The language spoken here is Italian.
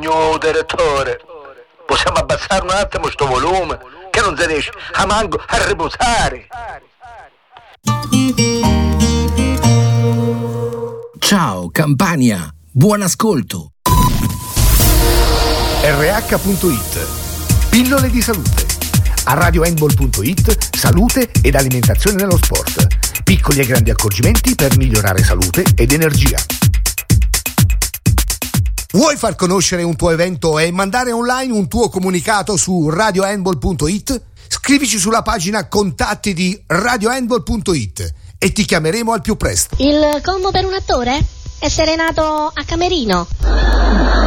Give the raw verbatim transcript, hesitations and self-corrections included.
Signor direttore, possiamo abbassare un attimo sto volume, che non si riesce a manco a riposare. Ciao Campania, buon ascolto. R H punto it, pillole di salute. A radio handball punto it, salute ed alimentazione nello sport. Piccoli e grandi accorgimenti per migliorare salute ed energia. Vuoi far conoscere un tuo evento e mandare online un tuo comunicato su radio handball punto it? Scrivici sulla pagina contatti di radio handball punto it e ti chiameremo al più presto. Il combo per un attore? Essere nato a Camerino.